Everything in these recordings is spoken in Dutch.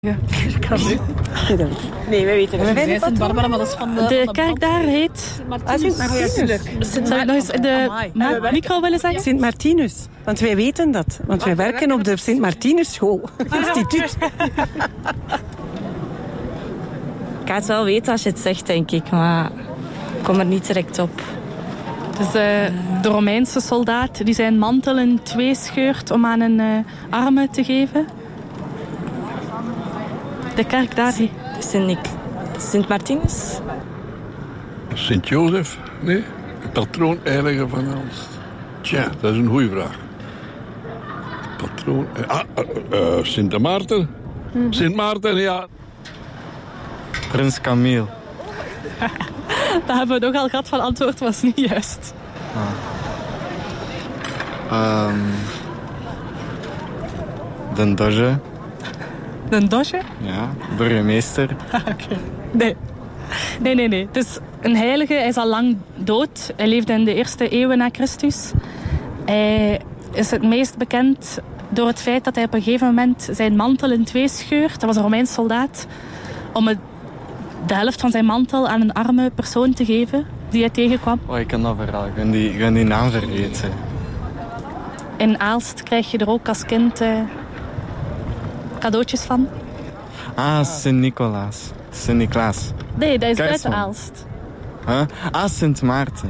Ja, nee, wij weten het. Wij zijn Barbara, maar dat is van de kerk daar heet... Sint-Martinus. Zou ik nog eens in de micro willen zeggen? Sint-Martinus. Want wij weten dat. Want wij werken op de Sint-Martinus school. Instituut. Ik ga het wel weten als je het zegt, denk ik. Maar ik kom er niet direct op. Dus de Romeinse soldaat die zijn mantel in twee scheurt om aan een arme te geven. De kerk daar. Sint-Martinus? Sint-Jozef? Nee? De patroon-heilige van ons. Tja, dat is een goeie vraag. Patroon... Sint Maarten? Sint Maarten, ja. Prins Camille. Dat hebben we nogal gehad van antwoord, was niet juist. Den Doge. Een Doge? Ja, burgemeester. Okay. Nee. Het is een heilige, hij is al lang dood. Hij leefde in de eerste eeuwen na Christus. Hij is het meest bekend door het feit dat hij op een gegeven moment zijn mantel in twee scheurt. Dat was een Romeins soldaat. Om de helft van zijn mantel aan een arme persoon te geven die hij tegenkwam. Oh, ik ken dat verhaal. Ik ben die naam vergeten. In Aalst krijg je er ook als kind cadeautjes van. Sint-Nicolaas. Sint-Niklaas. Nee, dat is buiten Kerstman. Aalst. Sint Maarten.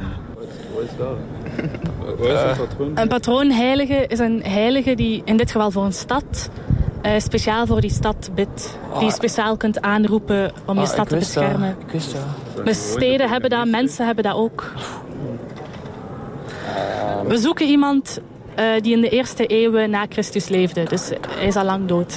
Een patroonheilige is een heilige die in dit geval voor een stad speciaal voor die stad bidt. Die je speciaal kunt aanroepen om je stad te beschermen. Ik wist dat. Dus steden hebben dat, mensen hebben dat ook. We zoeken iemand die in de eerste eeuwen na Christus leefde. Dus hij is al lang dood.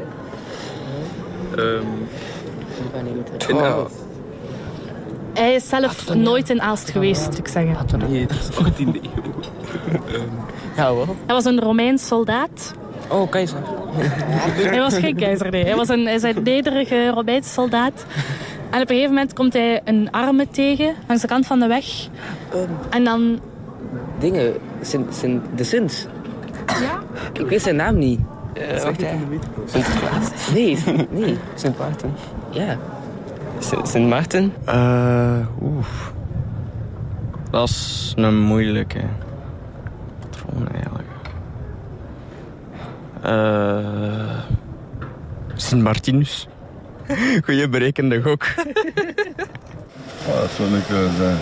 Hij is zelf nooit in Aalst geweest, moet ik zeggen. Nee, dat is 18e eeuw. Ja, wel. Hij was een Romeins soldaat. Oh, keizer. Hij was geen keizer, nee. Hij is een nederige Romeinse soldaat. En op een gegeven moment komt hij een arme tegen, langs de kant van de weg. En dan... Dingen, de Sint. Ja? Ik weet zijn naam niet. Zegt hij? Sinterklaas. Nee. Sint Maarten. Ja. Sint Maarten? Dat is een moeilijke. Patroon eigenlijk. Sint Martinus. Goeie berekende gok. Dat zou ik zijn.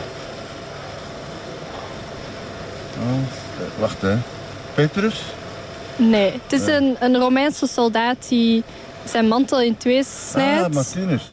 Wacht, hè. Petrus? Nee, het is een Romeinse soldaat die zijn mantel in twee snijdt. Martinus.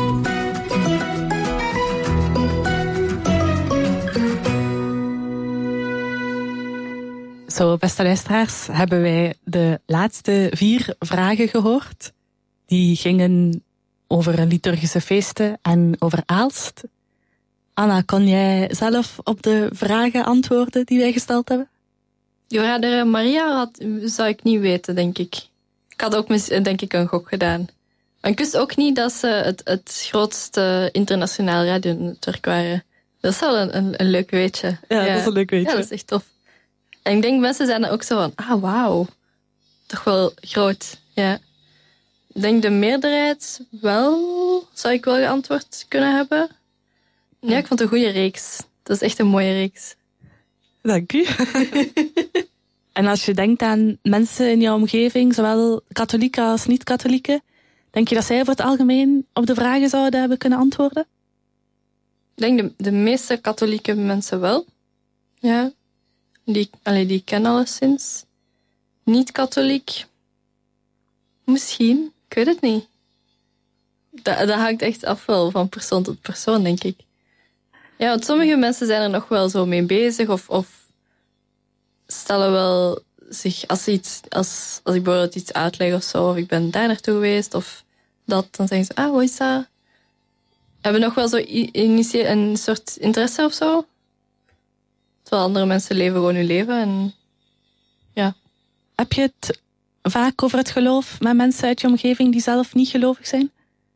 Zo, beste luisteraars, hebben wij de laatste 4 vragen gehoord. Die gingen over liturgische feesten en over Aalst. Anna, kon jij zelf op de vragen antwoorden die wij gesteld hebben? Ja, de Maria zou ik niet weten, denk ik. Ik had ook, denk ik, een gok gedaan. Maar ik wist ook niet dat ze het grootste internationaal radionetwerk waren. Dat is wel een leuk weetje. Ja, dat is een leuk weetje. Ja, dat is echt tof. En ik denk, mensen zijn er ook zo van, wauw. Toch wel groot, ja. Ik denk de meerderheid wel, zou ik wel geantwoord kunnen hebben. Ja, ik vond het een goede reeks. Dat is echt een mooie reeks. Dank u. En als je denkt aan mensen in jouw omgeving, zowel katholieken als niet-katholieken, denk je dat zij voor het algemeen op de vragen zouden hebben kunnen antwoorden? Ik denk de meeste katholieke mensen wel. Ja. Die kennen alleszins. Niet-katholiek? Misschien. Ik weet het niet. Dat hangt echt af wel van persoon tot persoon, denk ik. Ja, want sommige mensen zijn er nog wel zo mee bezig of stellen wel zich als ik bijvoorbeeld iets uitleg of zo, of ik ben daar naartoe geweest of dat, dan zeggen ze, wat is dat? Hebben nog wel zo een soort interesse of zo? Terwijl andere mensen leven gewoon hun leven en ja. Heb je het vaak over het geloof met mensen uit je omgeving die zelf niet gelovig zijn?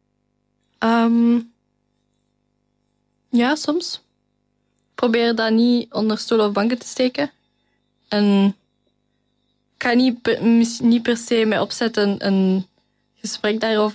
Ja, soms. Probeer dat niet onder stoelen of banken te steken. En ik ga niet per se mee opzetten een gesprek daarover